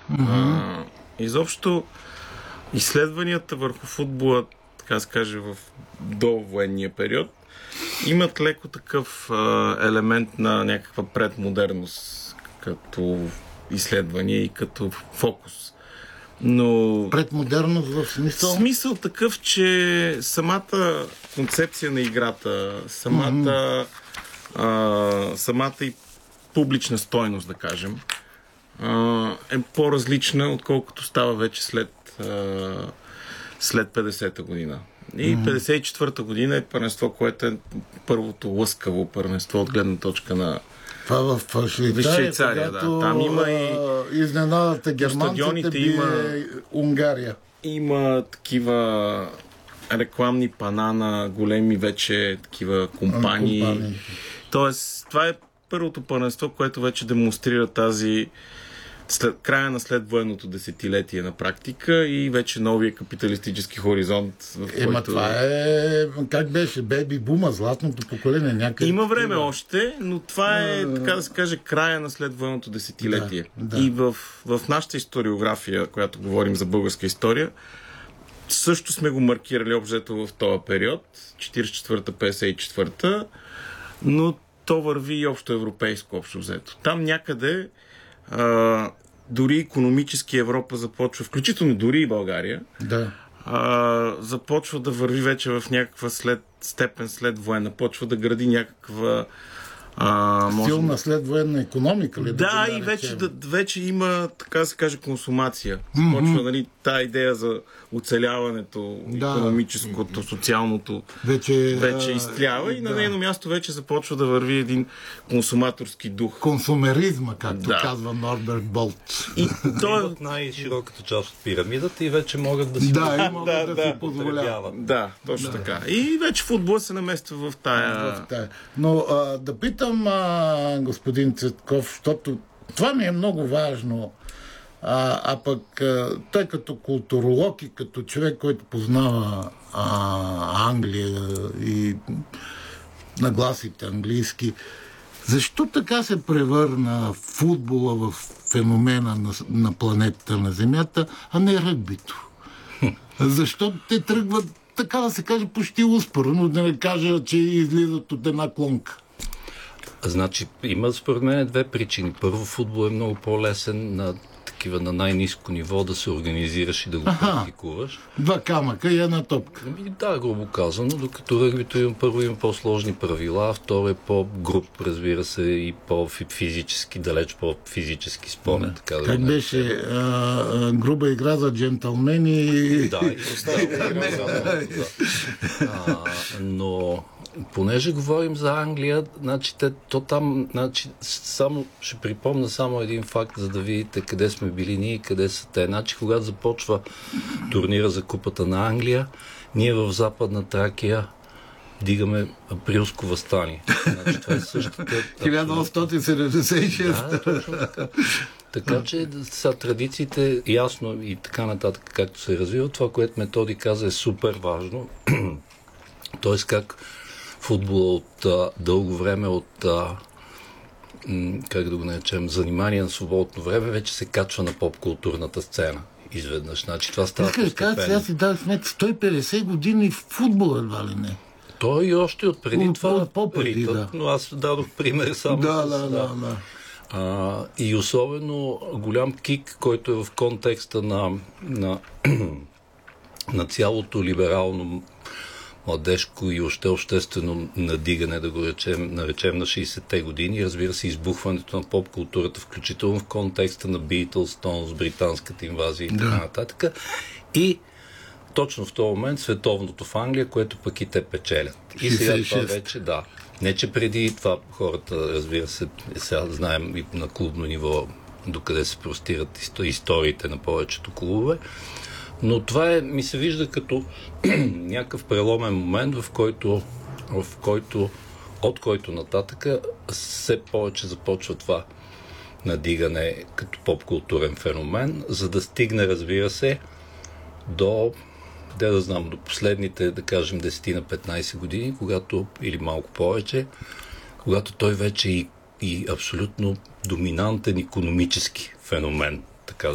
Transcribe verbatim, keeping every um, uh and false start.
Mm-hmm. А, изобщо изследванията върху футбола, така се каже, в довоенния период, имат леко такъв а, елемент на някаква предмодерност като изследвания и като фокус. Но... Предмодерност в смисъл? Смисъл такъв, че самата концепция на играта, самата, mm-hmm. а, самата и публична стойност, да кажем, а, е по-различна, отколкото става вече след, а, след петдесета година. И mm-hmm. петдесет и четвърта година е първенство, което е първото лъскаво първенство от гледна точка на това в Швейцария, Швейцария, когато да. Там има и изненадата германците бие има, Унгария. Има такива рекламни пана на големи вече такива компании. компании. Тоест, това е първото първенство, което вече демонстрира тази след, края на следвоенното десетилетие на практика и вече новия капиталистически хоризонт. В Ема който... това е, как беше, беби бума, златното поколение някъде. Има време още, но това е, а... така да се каже, края на следвоенното десетилетие. Да, да. И в, в нашата историография, която говорим за българска история, също сме го маркирали обжето в този период, четиридесет и четвърта петдесет и четвърта, но то върви и общо европейско, общо взето. Там някъде а, дори икономически Европа започва, включително дори и България, да. а, започва да върви вече в някаква след, степен след военна, почва да гради някаква А, силна може... следвоенна икономика ли? Да, да и вече, да, вече има, така да се каже, консумация. Започва, mm-hmm. нали, тая идея за оцеляването, да. Икономическото, социалното вече, вече изтлява и да. На нейно място вече започва да върви един консуматорски дух. Консумеризма, както да. казва Норберт Болт. И той е най-широката част от пирамидата и вече могат да си да, и могат да, да, да си позволяват. Да, точно да. Така. И вече футбол се намества в тая... В тая. Но а, да питам а, господин Цветков, защото това ми е много важно. А, а пък а, той като културолог и като човек, който познава а, Англия и нагласите английски, защо така се превърна футбола в феномена на, на планетата на Земята, а не ръгбито? Защо те тръгват, така да се каже, почти успоредно, да не кажа, че излизат от една клонка? Значи, има според мен две причини. Първо, футбол е много по-лесен на такива на най-ниско ниво да се организираш и да го практикуваш. Два камъка и една топка. Да, грубо казано, докато ръгбито има, първо има по-сложни правила, второ е по-груб, разбира се, и по-физически, далеч по-физически спорт. Да. Така да как беше а, а, груба игра за джентълмени и... Да, и да, да. Но понеже говорим за Англия, значи, те, то там, значи, само, ще припомня само един факт, за да видите къде сме били ние и къде са те. Значи, когато започва турнира за купата на Англия, ние в Западна Тракия дигаме априлско въстание. Значи, това е същата... хиляда осемстотин седемдесет и шеста. Да, точно така. Така че са традициите ясно и така нататък, както се развива. Това, което Методи каза, е супер важно. Тоест как футбола от а, дълго време, от а, м, как да го наречем, занимание на свободно време, вече се качва на поп-културната сцена. Изведнъж. Значи това става постепенно. Каза, сега си дадох сметка, сто и петдесет години футбол едва ли не? Той и още от преди от, това от по-преди, да. Но аз дадох пример само. Да, с, да, да, да. А, и особено голям кик, който е в контекста на, на, на цялото либерално младежко и още обществено надигане, да го речем, наречем на шейсетте години. Разбира се, избухването на поп-културата, включително в контекста на Beatles, Stones, британската инвазия и така да. Нататък. И точно в този момент световното в Англия, което пък и те печелят. И сега това вече, да. Не, че преди това хората, разбира се, сега знаем и на клубно ниво докъде се простират историите на повечето клубове, но това е, ми се вижда като някакъв преломен момент, в който, в който от който нататъка все повече започва това надигане като поп-културен феномен, за да стигне, разбира се, до, де да знам, до последните, да кажем, десет на петнайсет години, когато, или малко повече, когато той вече е и, и абсолютно доминантен икономически феномен, така